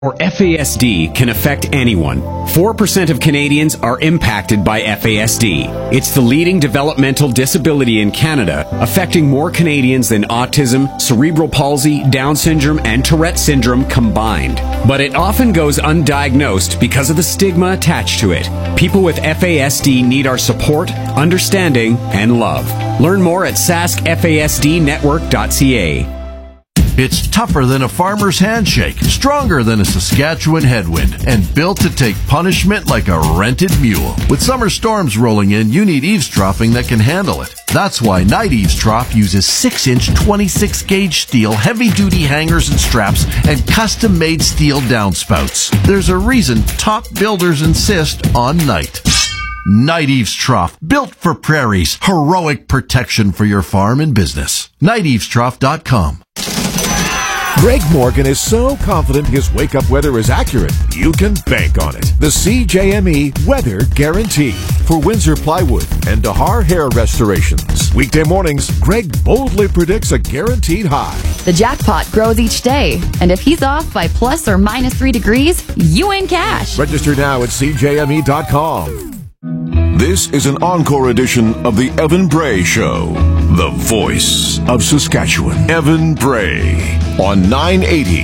or FASD can affect anyone. 4% of Canadians are impacted by FASD. It's the leading developmental disability in Canada, affecting more Canadians than autism, cerebral palsy, Down syndrome, and Tourette syndrome combined. But it often goes undiagnosed because of the stigma attached to it. People with FASD need our support, understanding, and love. Learn more at saskfasdnetwork.ca. It's tougher than a farmer's handshake, stronger than a Saskatchewan headwind, and built to take punishment like a rented mule. With summer storms rolling in, you need eavesdropping that can handle it. That's why Night Eavesdrop uses 6-inch 26-gauge steel, heavy-duty hangers and straps, and custom-made steel downspouts. There's a reason top builders insist on Night. Night Eavesdrop, built for prairies, heroic protection for your farm and business. NightEavesdrop.com. Greg Morgan is so confident his wake-up weather is accurate, you can bank on it. The CJME Weather Guarantee for Windsor Plywood and Dahar Hair Restorations. Weekday mornings, Greg boldly predicts a guaranteed high. The jackpot grows each day, and if he's off by plus or minus 3 degrees, you win cash. Register now at CJME.com. This is an encore edition of the Evan Bray Show, the voice of Saskatchewan. Evan Bray on 980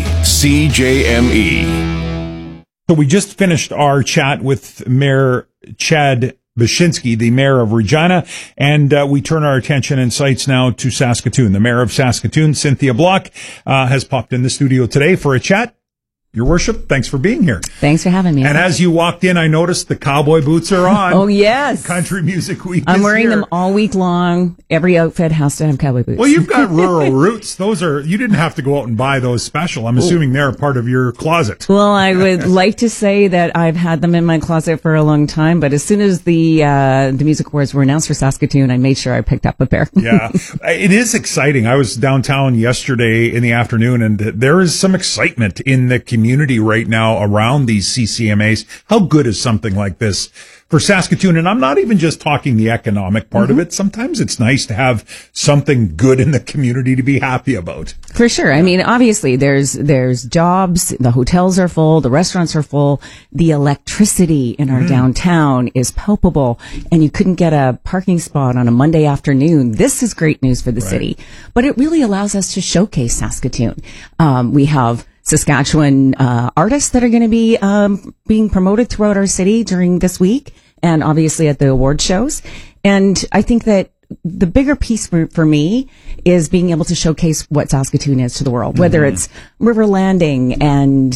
CJME. So we just finished our chat with Mayor Chad Bashinsky, the mayor of Regina, and we turn our attention and sights now to Saskatoon. The mayor of Saskatoon, Cynthia Block, has popped in the studio today for a chat. Your Worship, thanks for being here. Thanks for having me. And as you walked in, I noticed the cowboy boots are on. Oh, yes. Country Music Week I'm wearing here. them all week long. Every outfit has to have cowboy boots. Well, you've got rural roots. Those are, you didn't have to go out and buy those special. I'm assuming they're part of your closet. Well, I would like to say that I've had them in my closet for a long time, but as soon as the music awards were announced for Saskatoon, I made sure I picked up a pair. Yeah, it is exciting. I was downtown yesterday in the afternoon, and there is some excitement in the community right now around these CCMAs. How good is something like this for Saskatoon? And I'm not even just talking the economic part of it. Sometimes it's nice to have something good in the community to be happy about. For sure. I mean, obviously there's jobs, the hotels are full, the restaurants are full, the electricity in our downtown is palpable, and you couldn't get a parking spot on a Monday afternoon. This is great news for the city, but it really allows us to showcase Saskatoon. We have Saskatchewan artists that are going to be being promoted throughout our city during this week, and obviously at the award shows. And I think that the bigger piece for me is being able to showcase what Saskatoon is to the world, whether it's River Landing and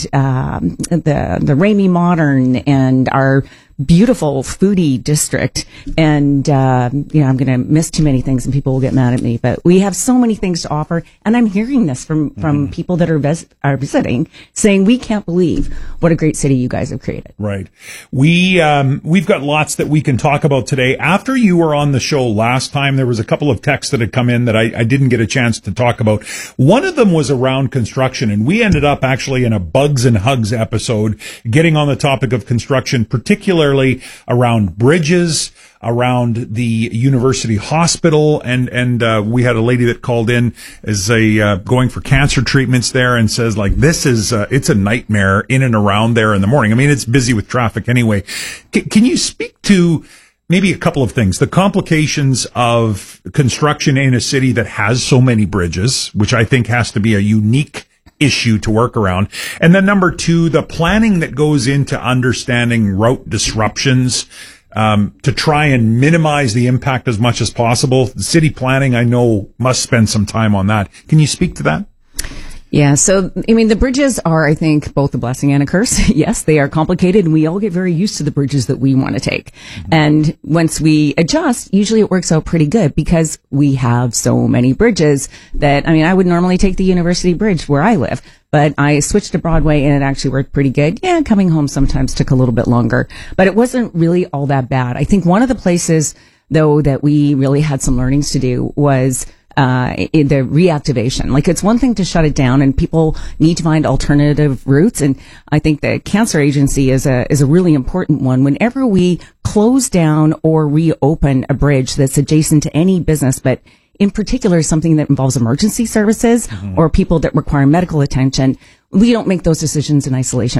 the Ramey Modern and our beautiful foodie district. And, I'm going to miss too many things and people will get mad at me, but we have so many things to offer. And I'm hearing this from people that are visiting saying, we can't believe what a great city you guys have created. Right. We've got lots that we can talk about today. After you were on the show last time, there was a couple of texts that had come in that I didn't get a chance to talk about. One of them was around construction, and we ended up actually in a Bugs and Hugs episode getting on the topic of construction, particularly around bridges, around the university hospital, and we had a lady that called in as going for cancer treatments there and says, like, this is it's a nightmare in and around there in the morning. I mean, it's busy with traffic anyway. Can you speak to maybe a couple of things, the complications of construction in a city that has so many bridges, which I think has to be a unique issue to work around. And then number two, the planning that goes into understanding route disruptions, to try and minimize the impact as much as possible. The city planning, I know, must spend some time on that. Can you speak to that? Yeah. So, I mean, the bridges are, I think, both a blessing and a curse. Yes, they are complicated, and we all get very used to the bridges that we want to take. And once we adjust, usually it works out pretty good because we have so many bridges that, I mean, I would normally take the University Bridge where I live, but I switched to Broadway and it actually worked pretty good. Yeah, coming home sometimes took a little bit longer, but it wasn't really all that bad. I think one of the places, though, that we really had some learnings to do was in the reactivation. Like, it's one thing to shut it down and people need to find alternative routes. And I think the Cancer Agency is a really important one. Whenever we close down or reopen a bridge that's adjacent to any business, but in particular something that involves emergency services or people that require medical attention, we don't make those decisions in isolation.